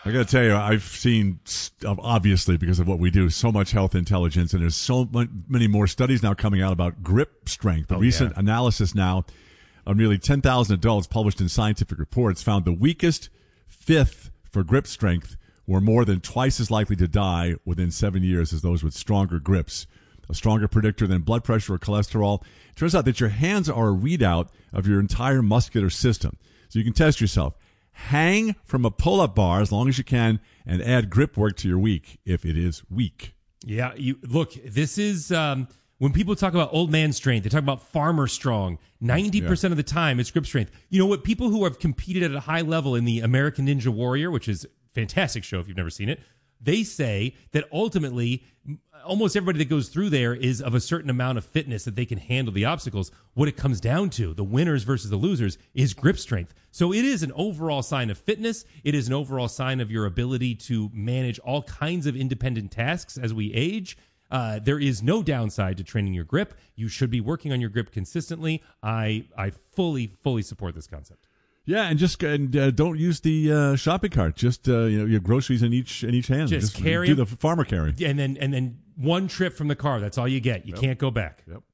I got to tell you, I've seen, obviously, because of what we do, so much health intelligence, and there's so many more studies now coming out about grip strength. A recent analysis now of nearly 10,000 adults published in scientific reports found the weakest fifth for grip strength were more than twice as likely to die within 7 years as those with stronger grips. A stronger predictor than blood pressure or cholesterol. It turns out that your hands are a readout of your entire muscular system. So you can test yourself. Hang from a pull-up bar as long as you can and add grip work to your week if it is weak. Yeah, look, this is when people talk about old man strength, they talk about farmer strong. 90% of the time it's grip strength. You know what? People who have competed at a high level in the American Ninja Warrior, which is a fantastic show if you've never seen it, they say that ultimately almost everybody that goes through there is of a certain amount of fitness that they can handle the obstacles. What it comes down to, the winners versus the losers, is grip strength. So it is an overall sign of fitness. It is an overall sign of your ability to manage all kinds of independent tasks as we age. There is no downside to training your grip. You should be working on your grip consistently. I fully support this concept. Yeah, and don't use the shopping cart. Just your groceries in each hand. Just carry. Do the farmer carry. And then one trip from the car. That's all you get. You can't go back. Yep.